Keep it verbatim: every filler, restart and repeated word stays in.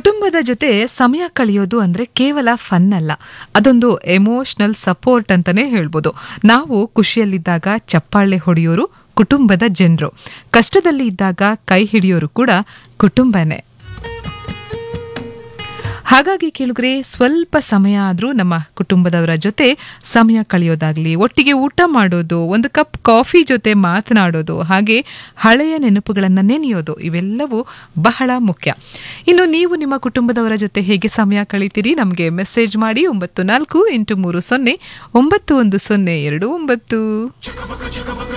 ಕುಟುಂಬದ ಜೊತೆ ಸಮಯ ಕಳೆಯೋದು ಅಂದ್ರೆ ಕೇವಲ ಫನ್ ಅಲ್ಲ, ಅದೊಂದು ಎಮೋಷನಲ್ ಸಪೋರ್ಟ್ ಅಂತಾನೆ ಹೇಳ್ಬೋದು. ನಾವು ಖುಷಿಯಲ್ಲಿದ್ದಾಗ ಚಪ್ಪಾಳೆ ಹೊಡೆಯೋರು ಕುಟುಂಬದ ಜನರು, ಕಷ್ಟದಲ್ಲಿ ಇದ್ದಾಗ ಕೈ ಹಿಡಿಯೋರು ಕೂಡ ಕುಟುಂಬನೇ. ಹಾಗಾಗಿ ಕೇಳುಗ್ರೆ, ಸ್ವಲ್ಪ ಸಮಯ ಆದ್ರೂ ನಮ್ಮ ಕುಟುಂಬದವರ ಜೊತೆ ಸಮಯ ಕಳೆಯೋದಾಗ್ಲಿ, ಒಟ್ಟಿಗೆ ಊಟ ಮಾಡೋದು, ಒಂದು ಕಪ್ ಕಾಫಿ ಜೊತೆ ಮಾತನಾಡೋದು, ಹಾಗೆ ಹಳೆಯ ನೆನಪುಗಳನ್ನ ನೆನೆಯೋದು, ಇವೆಲ್ಲವೂ ಬಹಳ ಮುಖ್ಯ. ಇನ್ನು ನೀವು ನಿಮ್ಮ ಕುಟುಂಬದವರ ಜೊತೆ ಹೇಗೆ ಸಮಯ ಕಳೀತೀರಿ? ನಮಗೆ ಮೆಸೇಜ್ ಮಾಡಿ ಒಂಬತ್ತು ನಾಲ್ಕು ಎಂಟು ಮೂರು ಸೊನ್ನೆ ಒಂಬತ್ತು ಒಂದು ಸೊನ್ನೆ ಎರಡು ಒಂಬತ್ತು.